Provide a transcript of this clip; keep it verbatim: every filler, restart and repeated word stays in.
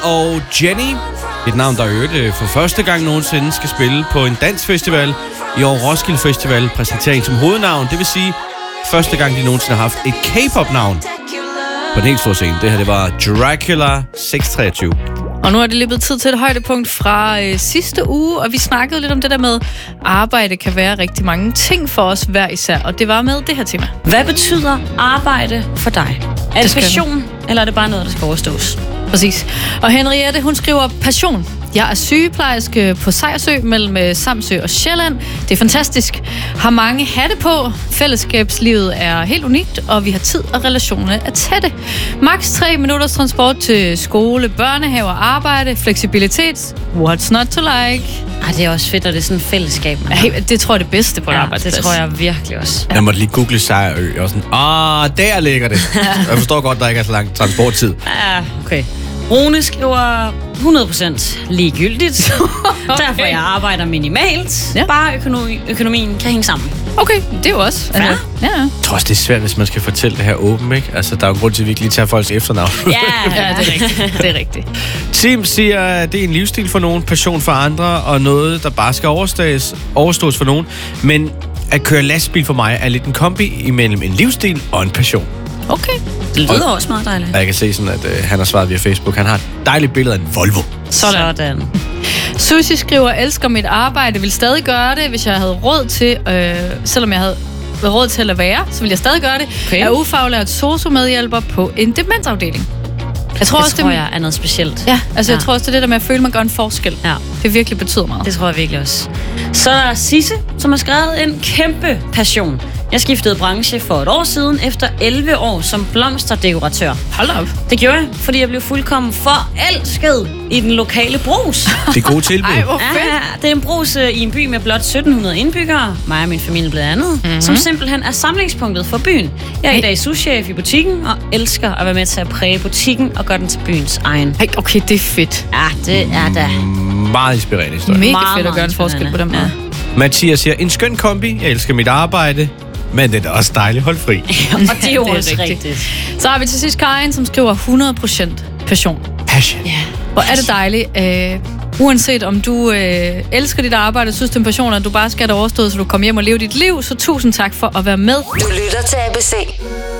og Jenny. Et navn, der i øvrigt for første gang nogensinde skal spille på en dansfestival. I år Roskilde Festival præsentering som hovednavn. Det vil sige, første gang de nogensinde har haft et K-pop-navn på den helt store scene. Det her, det var Dracula seks treogtyve. Og nu er det lige blevet tid til et højdepunkt fra øh, sidste uge, og vi snakkede lidt om det der med, arbejde kan være rigtig mange ting for os hver især, og det var med det her tema. Hvad betyder arbejde for dig? Er det passion, eller er det bare noget, der skal overstås? Præcis. Og Henriette, hun skriver passion. Jeg er sygeplejerske på Sejersø mellem Samsø og Sjælland. Det er fantastisk. Har mange hatte på. Fællesskabslivet er helt unikt, og vi har tid og relationer er tætte. Max tre minutters transport til skole, børnehave og arbejde. Fleksibilitet. What's not to like? Ej, det er også fedt, og det er sådan et fællesskab. Ja, det tror jeg det bedste på en ja, arbejdsplads. Det tror jeg virkelig også. Ja. Jeg måtte lige google Sejerø og sådan, ah, der ligger det. Jeg forstår godt, der ikke er så lang transporttid. Ja, okay. Rune skriver hundrede procent ligegyldigt. Okay. Derfor jeg arbejder minimalt. Ja. Bare økonomi, økonomien kan hænge sammen. Okay, det er jo også. Ja. Altså, ja. Jeg tror også, det er svært, hvis man skal fortælle det her åbent, ikke? Altså, der er jo grund til, at vi ikke lige tager folks efternavn. Ja, ja, det er rigtigt. Det er rigtigt. Tim siger, at det er en livsstil for nogen, passion for andre, og noget, der bare skal overstås, overstås for nogen. Men at køre lastbil for mig er lidt en kombi imellem en livsstil og en passion. Okay. Det lyder også meget dejligt. Og jeg kan se sådan, at øh, han har svaret via Facebook. Han har et dejligt billede af en Volvo. Sådan. Sådan. Susie skriver, elsker mit arbejde, vil stadig gøre det, hvis jeg havde råd til, øh, selvom jeg havde råd til at lade være, så vil jeg stadig gøre det. Okay. Jeg er ufaglært sosu-medhjælper på en demensafdeling. Jeg tror det også, tror det, jeg er noget specielt. Ja, altså ja. jeg tror også, det er det der med at føle, at man gør en forskel. Ja. Det virkelig betyder meget. Det tror jeg virkelig også. Så er der Sisse, som har skrevet en kæmpe passion. Jeg skiftede branche for et år siden, efter elleve år som blomsterdekoratør. Hold op. Det gjorde jeg, fordi jeg blev fuldkommen forelsket i den lokale brus. Det er gode tilbud. Ej, hvor fedt. Ja, det er en brus i en by med blot sytten hundrede indbyggere, mig og min familie blandt andet, mm-hmm. som simpelthen er samlingspunktet for byen. Jeg er hey. i dag souschef i butikken, og elsker at være med til at præge butikken og gøre den til byens egen. Hey, okay, det er fedt. Ja, det er da. Meget inspirerende historie. Mega meget, fedt at gøre en forskel på den måde. Ja. Mathias siger, en skøn kombi, jeg elsker mit arbejde, men det er også dejligt holdt fri. Og det er jo det er også rigtigt. rigtigt. Så har vi til sidst Karin, som skriver hundrede procent passion. Passion. Ja. Hvor er det dejligt. Øh, uanset om du øh, elsker dit arbejde, synes det er en passion, at du bare skal have det overstået, så du kommer hjem og lever dit liv, så tusind tak for at være med. Du lytter til A B C.